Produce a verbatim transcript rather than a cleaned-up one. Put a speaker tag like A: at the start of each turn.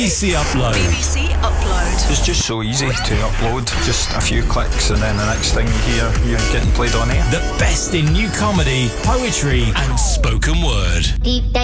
A: B C Upload.
B: B B C Upload.
C: It's just so easy to upload. Just a few clicks and then the next thing you hear, you're getting played on air.
A: The best in new comedy, poetry and spoken word.
D: Deep down.